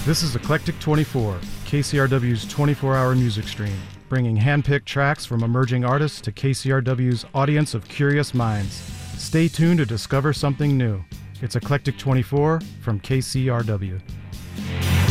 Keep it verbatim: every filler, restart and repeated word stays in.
This is Eclectic twenty-four, K C R W's twenty-four hour music stream, bringing hand-picked tracks from emerging artists to K C R W's audience of curious minds. Stay tuned to discover something new. It's Eclectic twenty-four from K C R W.